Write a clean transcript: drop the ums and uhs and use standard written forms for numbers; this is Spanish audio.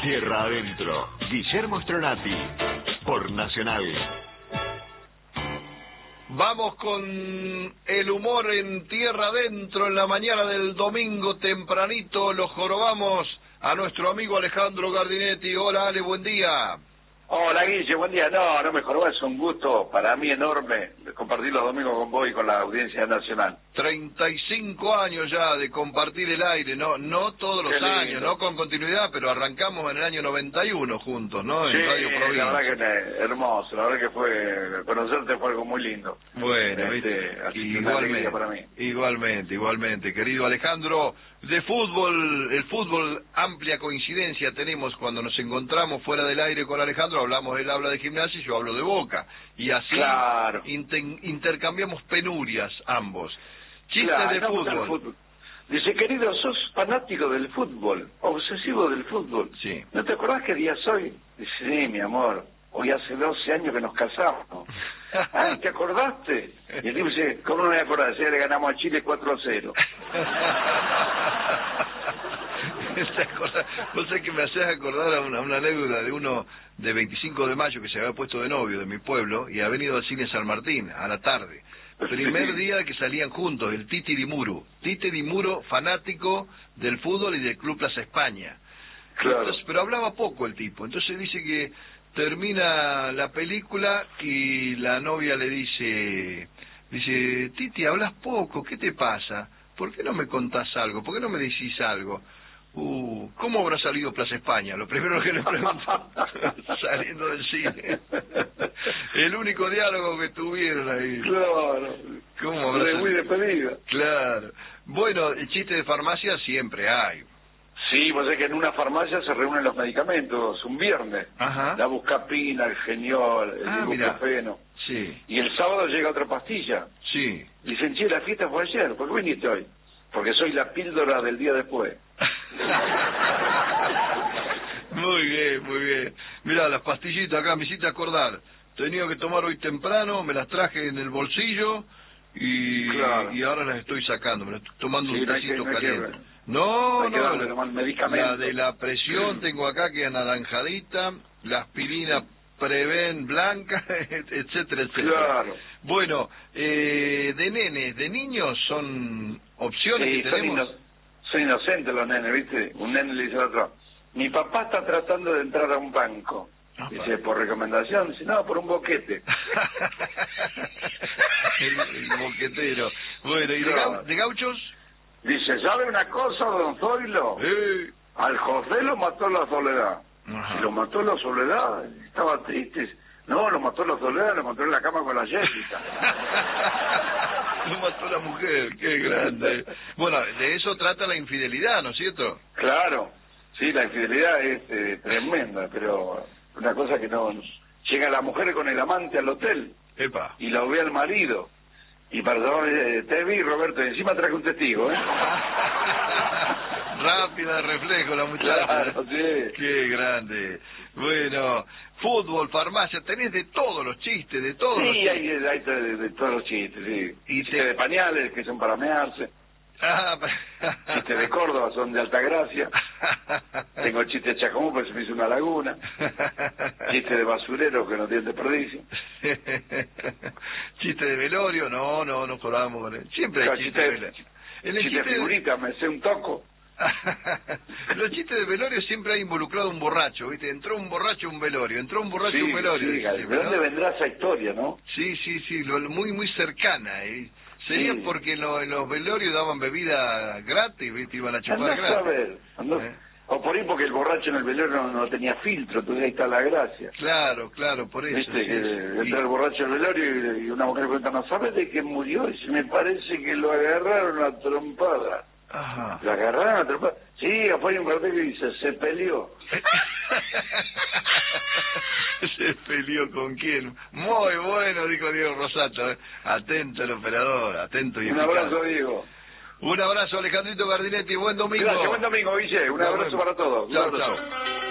Tierra Adentro, Guillermo Stronati, por Nacional. Vamos con el humor en Tierra Adentro en la mañana del domingo tempranito. Lo jorobamos a nuestro amigo Alejandro Gardinetti. Hola Ale, buen día. Hola Guille, buen día. No me jorobás, es un gusto para mí enorme compartir los domingos con vos y con la audiencia nacional. 35 años ya de compartir el aire, no todos los años, no con continuidad, pero arrancamos en el año 91 juntos, ¿no? En Sí, Radio Provincia. la verdad que hermoso, la verdad que fue, conocerte fue algo muy lindo. Bueno, igualmente, para mí. Igualmente, querido Alejandro, de fútbol, el fútbol, amplia coincidencia tenemos cuando nos encontramos fuera del aire con Alejandro, hablamos, él habla de Gimnasia y yo hablo de Boca, y así claro. intercambiamos penurias ambos. Chistes claro, de fútbol. Dice, querido, sos fanático del fútbol, obsesivo del fútbol. Sí. ¿No te acordás qué día soy? Dice, sí, mi amor, hoy hace 12 años que nos casamos. Ay, ¿te acordaste? Y el tipo dice, ¿cómo no me acordás? Ya le ganamos a Chile 4-0. Vos sabés que me hacés acordar a una anécdota de uno de 25 de mayo que se había puesto de novio de mi pueblo y ha venido al cine San Martín a la tarde. Primer día que salían juntos, el Titi Di Muro, fanático del fútbol y del Club Plaza España. Claro. Entonces, pero hablaba poco el tipo, entonces dice que termina la película y la novia le dice, Titi, hablas poco, ¿qué te pasa? ¿Por qué no me contás algo? ¿Por qué no me decís algo? ¿Cómo habrá salido Plaza España? Lo primero que le preguntó saliendo del cine. El único diálogo que tuvieron ahí. Claro. ¿Cómo habrá salido? Muy despedida. Claro. Bueno, el chiste de farmacia siempre hay. Sí, pues es que en una farmacia se reúnen los medicamentos un viernes. Ajá. La buscapina, el geniol, el ibuprofeno. Sí. Y el sábado llega otra pastilla. Sí. Dicen, che, la fiesta fue ayer, ¿por qué viniste hoy? Porque soy la píldora del día después. Muy bien. Mirá, las pastillitas acá me hiciste acordar. Tenía que tomar hoy temprano, me las traje en el bolsillo y, claro. Y ahora las estoy sacando, me las estoy tomando un tecito caliente. Medicamento. La de la presión tengo acá que es anaranjadita, la aspirina Preven blanca, etcétera. Claro. Bueno, de niños son opciones Sí, que tenemos. son inocentes los nenes, ¿viste? Un nene le dice al otro, mi papá está tratando de entrar a un banco. Dice, ¿por recomendación? Dice, no, por un boquete. el boquetero. Bueno, ¿y de gauchos? Dice, ¿sabe una cosa, don Zoilo? Al José lo mató la soledad. Ajá. Si lo mató la soledad, estaba triste. No, lo mató la soledad, lo encontró en la cama con la Jessica. Lo mató la mujer, qué grande. Bueno, de eso trata la infidelidad, ¿no es cierto? Claro, sí, la infidelidad es tremenda, pero una cosa que no... Llega la mujer con el amante al hotel. Epa. Y lo ve al marido. Y para te vi, Roberto, y encima traje un testigo, ¿eh? Rápida de reflejo la muchacha. Claro, sí. Qué grande. Bueno, fútbol, farmacia, tenés de todos los chistes, de todos los chistes. Sí, hay de todos los chistes, sí. Y chistes de pañales, que son para mearse. Chistes de Córdoba, son de Altagracia. Tengo el chiste de Chacomú, porque se me hizo una laguna. Chiste de basurero, que no tiene desperdicio. Chiste de velorio, no colamos con él. Siempre hay chiste de velorio. Chiste de figurita, me sé un toco. Los chistes de velorio siempre hay involucrado un borracho, ¿viste? Entró un borracho a un velorio, un velorio. Sí, ¿de dónde vendrá esa historia, no? Sí, muy cercana. Sería porque en los velorios daban bebida gratis, ¿viste? Iban a chupar gratis. O por ahí porque el borracho en el velorio no tenía filtro, entonces ahí está la gracia. Claro, por eso. Viste, que entra el borracho al velorio y una mujer le pregunta, ¿no sabes de qué murió? Y me parece que lo agarraron a trompada. Ajá. ¿Lo agarraron a trompada? Sí, afuera hay un cartel que dice, se peleó. ¿Se peleó con quién? Muy bueno, dijo Diego Rosato. Atento el operador, atento y eficaz. Un abrazo, Diego. Un abrazo, Alejandrito Gardinetti, buen domingo. Gracias, buen domingo, Guille. Un abrazo para todos. Chao.